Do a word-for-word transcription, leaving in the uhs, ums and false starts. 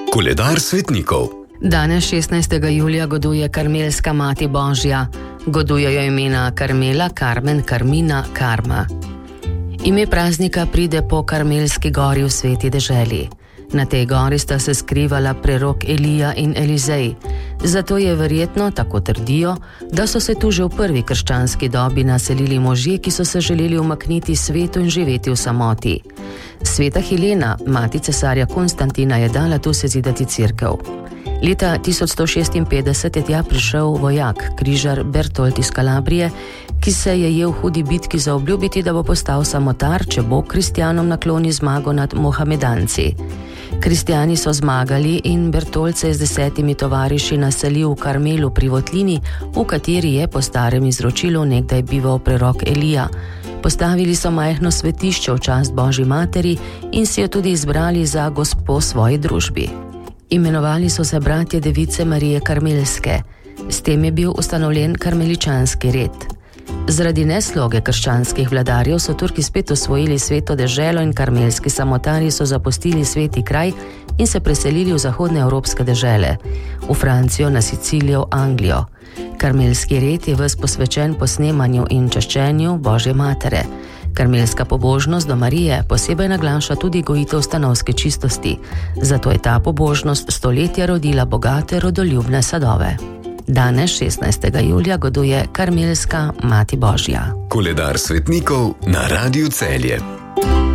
Koledar svetnikov. Danes šestnajstega julija goduje Karmelska mati Božja. Godujejo imena Karmela, Karmen, Karmina, Karma. Ime praznika pride po Karmelski gori v sveti deželi. Na tej gori sta se skrivala prerok Elija in Elizej. Zato je verjetno, tako trdijo, da so se tu že v prvi krščanski dobi naselili možje, ki so se želeli umakniti svetu in živeti v samoti. Sveta Helena, mati cesarja Konstantina, je dala tu sezidati cerkev. Leta tisoč sto šestinpetdeset je tja prišel vojak, križar Bertolt iz Kalabrije, ki se je je v hudi bitki zaobljubiti, da bo postal samotar, če bo kristjanom nakloni zmago nad mohamedanci. Kristjani so zmagali in Bertolt se je z desetimi tovariši naselil v Karmelu pri Votlini, v kateri je po starem izročilu nekdaj bival prerok Elija. Postavili so majhno svetišče v čast Božji materi in si jo tudi izbrali za gospo svoji družbi. Imenovali so se bratje device Marije Karmelske. S tem je bil ustanovljen karmeličanski red. Zaradi nesloge krščanskih vladarjev so Turki spet osvojili sveto deželo in karmelski samotarji so zapustili sveti kraj in se preselili v zahodne evropske dežele, v Francijo, na Sicilijo, Anglijo. Karmelski red je ves posvečen posnemanju in čaščenju Božje matere. Karmelska pobožnost do Marije posebej naglaša tudi gojitev stanovske čistosti, zato je ta pobožnost stoletja rodila bogate rodoljubne sadove. Danes, šestnajstega julija, goduje Karmelska mati Božja. Koledar svetnikov na Radiu Celje.